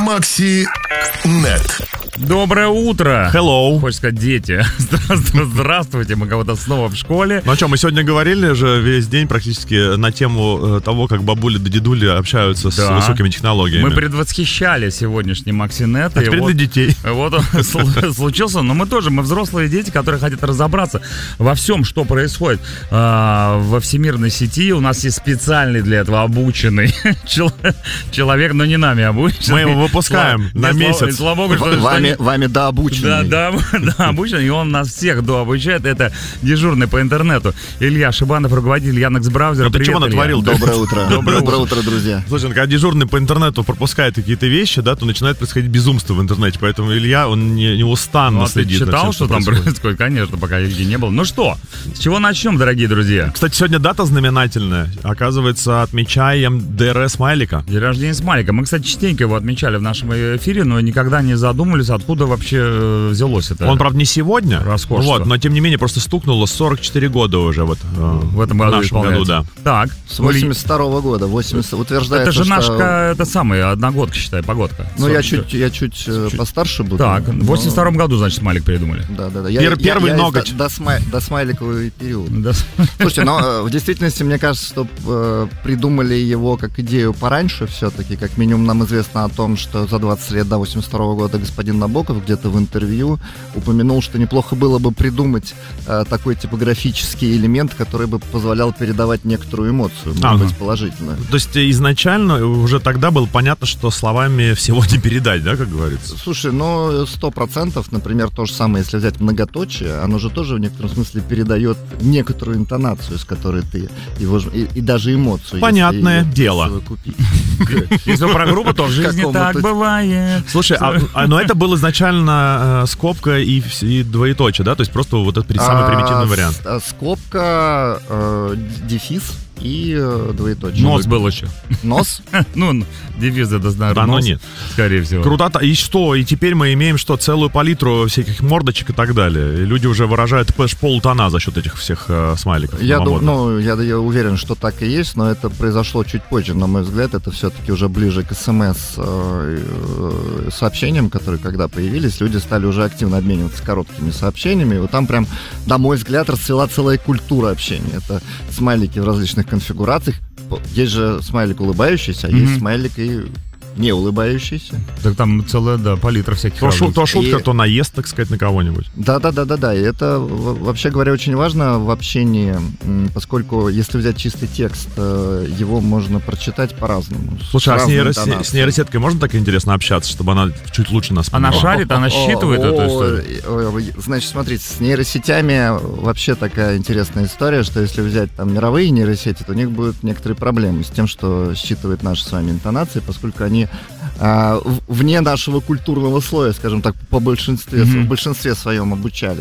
Макси Нет. Доброе утро. Hello. Хочешь сказать, дети. Здравствуйте, мы кого-то снова в школе. Ну что, мы сегодня говорили же весь день практически на тему того, как бабули да дедули общаются с высокими технологиями. Мы предвосхищали сегодняшний Максинет. А теперь для детей. Вот он случился, но мы взрослые дети, которые хотят разобраться во всем, что происходит во всемирной сети. У нас есть специальный для этого обученный человек, но не нами обученный. Мы его выпускаем на месяц. Слава богу, Вами дообученный. Да, обученный, и он нас всех дообучает. Это дежурный по интернету Илья Шибанов, руководитель Яндекс.Браузера. Ну ты чего натворил? Доброе утро. Доброе утро, друзья. Слушай, когда дежурный по интернету пропускает какие-то вещи, да, то начинает происходить безумство в интернете. Поэтому Илья, он неустанно следит. Ты читал, за что там происходит? Конечно, пока Ильи не было. Ну что, с чего начнем, дорогие друзья? Кстати, сегодня дата знаменательная. Оказывается, отмечаем ДРС Смайлика. День рождения Смайлика. Мы, кстати, частенько его отмечали в нашем эфире, но никогда не задумывались, откуда вообще взялось это. Он, правда, не сегодня, роскошество. но тем не менее просто стукнуло 44 года уже в этом году. В нашем году, да. Так. С 82-го года. Утверждается, это же наш, что... это самый, одногодка, считай, погодка. Ну, я чуть постарше буду. Так, в 82-м году, значит, Смайлик придумали. Да. Первый ноготь. До смайликовый период. Слушайте, но в действительности, мне кажется, что придумали его как идею пораньше все-таки. Как минимум нам известно о том, что за 20 лет до 82-го года господин Набоков где-то в интервью упомянул, что неплохо было бы придумать такой типографический элемент, который бы позволял передавать некоторую эмоцию, может быть, положительную. То есть изначально уже тогда было понятно, что словами всего не передать, да, как говорится? Слушай, 100%, например, то же самое, если взять многоточие, оно же тоже в некотором смысле передает некоторую интонацию, с которой ты его и даже эмоцию. Понятное дело. Если про группу, то в жизни так бывает. Слушай, но это был изначально скобка и двоеточие, да? То есть просто вот этот самый примитивный вариант. Скобка, дефис и двоеточие. Нос был еще. Нос? Ну, дефис это, наверное, да, нос, нет. Скорее всего. Круто. И что? И теперь мы имеем что? Целую палитру всяких мордочек и так далее. И люди уже выражают полтона за счет этих всех смайликов. Я уверен, что так и есть, но это произошло чуть позже. На мой взгляд, это все-таки уже ближе к СМС-сообщениям, которые когда появились, люди стали уже активно обмениваться короткими сообщениями. И вот там прям, на мой взгляд, расцвела целая культура общения. Это смайлики в различных конфигурациях. Есть же смайлик улыбающийся, а есть смайлик и не улыбающийся. Так там целая, палитра всяких. То шутка, то наезд, так сказать, на кого-нибудь. Да. И это, вообще говоря, очень важно в общении, поскольку если взять чистый текст, его можно прочитать по-разному. Слушай, а с нейросеткой можно так интересно общаться, чтобы она чуть лучше нас понимала? Она шарит, она считывает эту историю? Значит, смотрите, с нейросетями вообще такая интересная история, что если взять там мировые нейросети, то у них будут некоторые проблемы с тем, что считывает наши с вами интонации, поскольку они вне нашего культурного слоя, скажем так, в большинстве своем обучались.